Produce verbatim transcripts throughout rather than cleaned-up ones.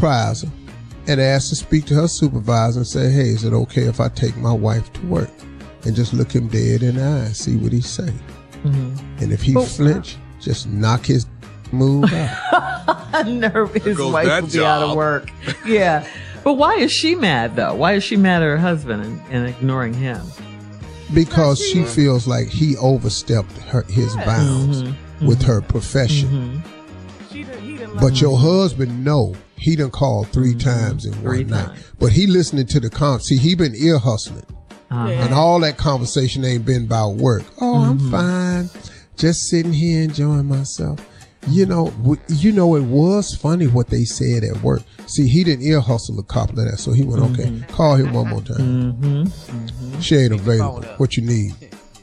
surprise her and ask to speak to her supervisor and say, hey, is it okay if I take my wife to work? And just look him dead in the eye and see what he say. Mm-hmm. And if he oh, flinch, just knock his move out. Nerve, his wife will be out of work. Yeah. But why is she mad, though? Why is she mad at her husband and, and ignoring him? Because she feels like he overstepped her, his bounds mm-hmm. with her profession. Mm-hmm. But your husband, no. He done called three times in three one times. night. But he listening to the con. See, he been ear hustling. Uh-huh. And all that conversation ain't been about work. Oh, mm-hmm. I'm fine. Just sitting here enjoying myself. You know, you know, it was funny what they said at work. See, he didn't ear hustle a couple of that, so he went, okay, mm-hmm. call him one more time. Mm-hmm. Mm-hmm. She ain't available. What you need?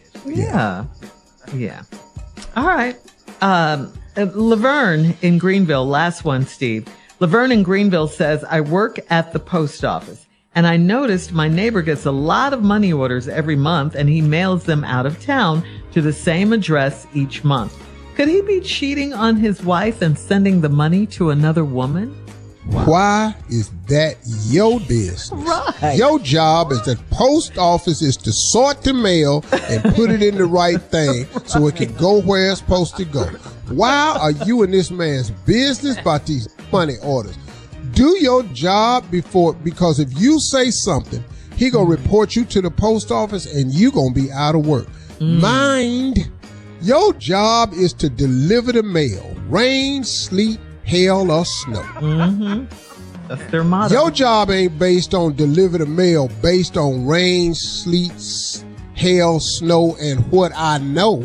Yeah. Yeah. yeah. All right. Um, Laverne in Greenville, last one, Steve. Laverne in Greenville says, I work at the post office, and I noticed my neighbor gets a lot of money orders every month, and he mails them out of town to the same address each month. Could he be cheating on his wife and sending the money to another woman? Why is that your business? Right. Your job as the post office is to sort the mail and put it in the right thing so it can go where it's supposed to go. Why are you in this man's business about these money orders? Do your job before, because if you say something, he gonna report you to the post office and you gonna be out of work. Mm. Mind, your job is to deliver the mail, rain, sleet, hail, or snow. Mm-hmm. That's their motto. Your job ain't based on deliver the mail, based on rain, sleet, hail, snow, and what I know.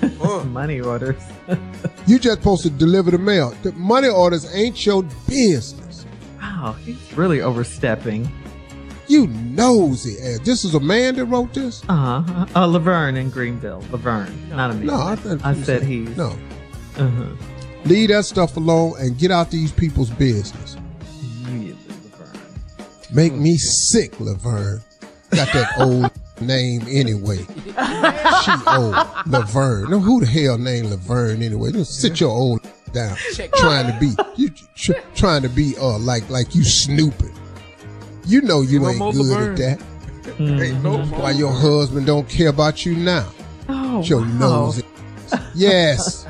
Money orders. You just supposed to deliver the mail. The money orders ain't your business. Wow, he's really overstepping. You nosy ass. This is a man that wrote this? Uh-huh. Uh, Laverne in Greenville. Laverne, not a man. No, I, th- I said he's. No. Uh-huh. Leave that stuff alone and get out these people's business. Laverne. Make me sick, Laverne. Got that old name anyway. She old. Laverne. Now, who the hell named Laverne anyway? Just sit your old down. Trying to be, you tr- trying to be uh like like you snooping. You know you ain't good Laverne. At that. Mm-hmm. Why your husband don't care about you now? Oh, your wow. nose. Yes.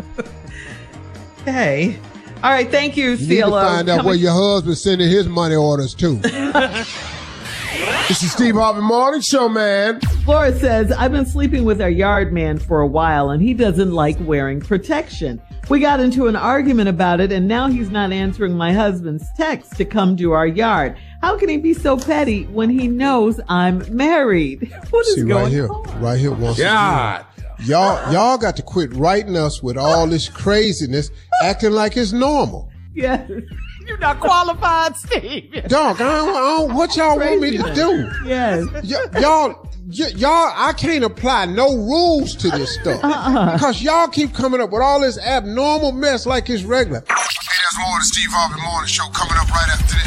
Hey. All right. Thank you, You C need L O. to find out Coming- where your husband's sending his money orders to. This is Steve Harvey Morning Show, man. Flora says, I've been sleeping with our yard man for a while, and he doesn't like wearing protection. We got into an argument about it, and now he's not answering my husband's text to come to our yard. How can he be so petty when he knows I'm married? What is See, going right here, on? right here, once God. again. Y'all, y'all got to quit writing us with all this craziness, acting like it's normal. Yes. You're not qualified, Steve. Dog, I don't, I don't, what y'all want me to do? Yes. Y- y'all, y- y'all, I can't apply no rules to this stuff. Uh-uh. Because y'all keep coming up with all this abnormal mess like it's regular. Hey, there's more of the Steve Harvey Morning Show coming up right after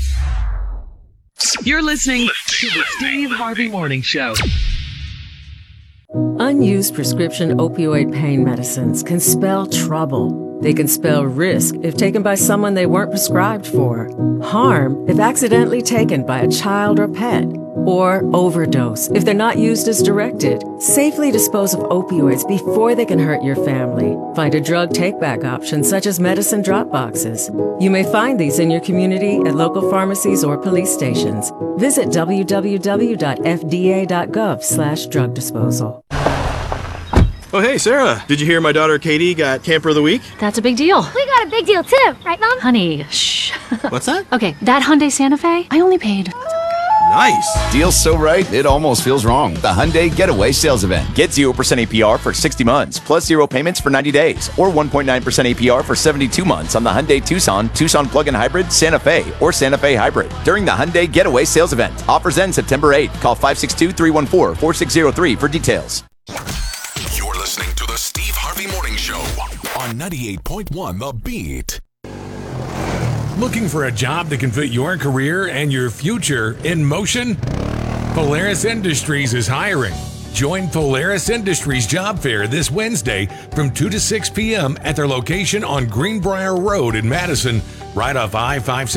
this. You're listening to the Steve Harvey Morning Show. Unused prescription opioid pain medicines can spell trouble. They can spell risk if taken by someone they weren't prescribed for, harm if accidentally taken by a child or pet, or overdose if they're not used as directed. Safely dispose of opioids before they can hurt your family. Find a drug take-back option such as medicine drop boxes. You may find these in your community at local pharmacies or police stations. Visit w w w dot f d a dot gov slash drug disposal. Oh, hey, Sarah. Did you hear my daughter Katie got Camper of the Week? That's a big deal. We got a big deal too, right, Mom? Honey, shh. What's that? Okay, that Hyundai Santa Fe, I only paid. Nice. Deal's so right, it almost feels wrong. The Hyundai Getaway Sales Event. Get zero percent A P R for sixty months, plus zero payments for ninety days, or one point nine percent A P R for seventy-two months on the Hyundai Tucson, Tucson Plug-in Hybrid, Santa Fe, or Santa Fe Hybrid during the Hyundai Getaway Sales Event. Offers end September eighth. Call five six two, three one four, four six zero three for details. You're listening to the Steve Harvey Morning Show on ninety-eight point one The Beat. Looking for a job that can fit your career and your future in motion? Polaris Industries is hiring. Join Polaris Industries Job Fair this Wednesday from two to six p.m. at their location on Greenbrier Road in Madison, right off I five